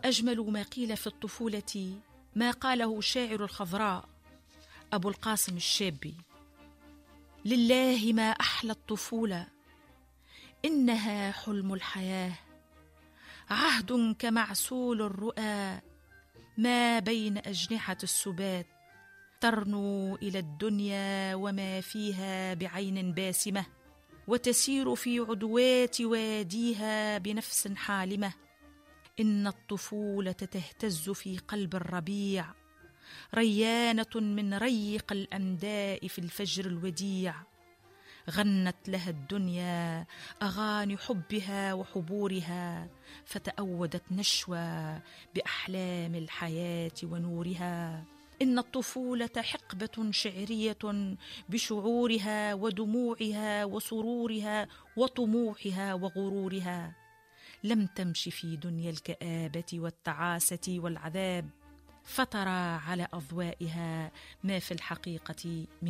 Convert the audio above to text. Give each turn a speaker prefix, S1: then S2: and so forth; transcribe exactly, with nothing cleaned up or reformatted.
S1: أجمل ما قيل في الطفولة ما قاله شاعر الخضراء أبو القاسم الشابي: لله ما أحلى الطفولة، إنها حلم الحياة، عهد كمعسول الرؤى ما بين أجنحة السبات، ترنو إلى الدنيا وما فيها بعين باسمة، وتسير في عدوات واديها بنفس حالمة. إن الطفولة تهتز في قلب الربيع، ريانة من ريق الأنداء في الفجر الوديع، غنت لها الدنيا أغاني حبها وحبورها، فتأودت نشوى بأحلام الحياة ونورها. إن الطفولة حقبة شعرية بشعورها ودموعها وسرورها وطموحها وغرورها، لم تمش في دنيا الكآبة والتعاسة والعذاب، فترى على أضوائها ما في الحقيقة من